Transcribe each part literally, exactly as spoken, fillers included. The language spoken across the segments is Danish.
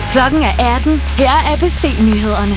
Klokken er atten. Her er A B C-nyhederne.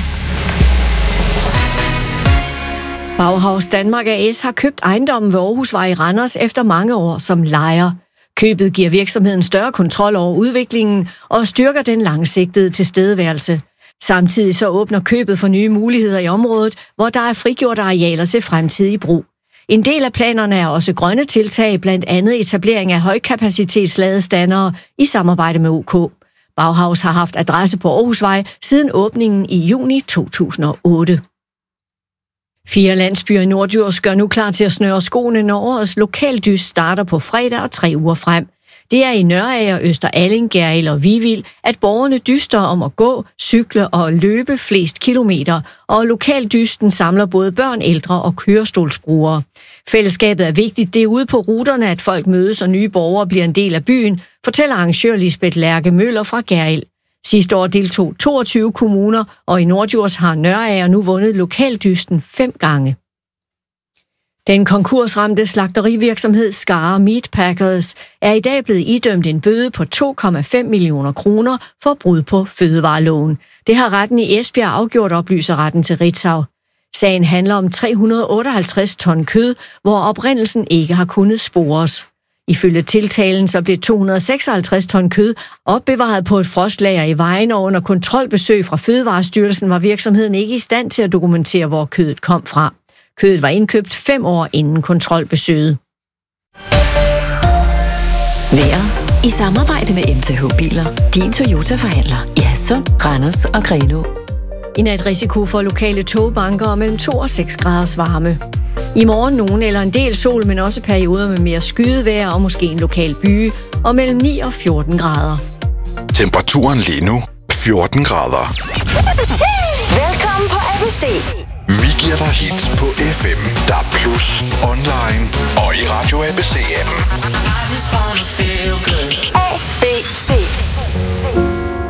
Bauhaus Danmark A S har købt ejendommen ved Aarhusvej i Randers efter mange år som lejer. Købet giver virksomheden større kontrol over udviklingen og styrker den langsigtede tilstedeværelse. Samtidig så åbner købet for nye muligheder i området, hvor der er frigjort arealer til fremtidig brug. En del af planerne er også grønne tiltag, blandt andet etablering af højkapacitetsladestandere i samarbejde med O K. Bauhaus har haft adresse på Aarhusvej siden åbningen i juni to tusind og otte. Fire landsbyer i Norddjurs gør nu klar til at snøre skoene, når årets lokaldyst starter på fredag og tre uger frem. Det er i Nørager, Øster Alling, Gjerrild og Vivild, at borgerne dyster om at gå, cykle og løbe flest kilometer, og lokaldysten samler både børn, ældre og kørestolsbrugere. Fællesskabet er vigtigt. Det er ude på ruterne, at folk mødes og nye borgere bliver en del af byen, fortæller arrangør Lisbeth Lærke Møller fra Gjerrild. Sidste år deltog toogtyve kommuner, og i Norddjurs har Nørager nu vundet lokaldysten fem gange. Den konkursramte slagterivirksomhed Skara Meatpackers er i dag blevet idømt en bøde på to komma fem millioner kroner for brud på fødevareloven. Det har retten i Esbjerg afgjort, oplyser retten til Ritzau. Sagen handler om tre hundrede otteoghalvtreds ton kød, hvor oprindelsen ikke har kunnet spores. Ifølge tiltalen så blev to hundrede seksoghalvtreds ton kød opbevaret på et frostlager i Vejen, og under kontrolbesøg fra Fødevarestyrelsen var virksomheden ikke i stand til at dokumentere, hvor kødet kom fra. Kødet var indkøbt fem år inden kontrolbesøget. Vejret i samarbejde med M T H Biler. Din Toyota-forhandler i Hadsund, Randers og Grenaa. I nat risiko for lokale togbanker mellem to og seks graders varme. I morgen nogen eller en del sol, men også perioder med mere skydevejr og måske en lokal byge, og mellem ni og fjorten grader. Temperaturen lige nu fjorten grader. Velkommen på A B C. Vi giver dig hits på F M, D A B plus, online og i Radio A B C-appen.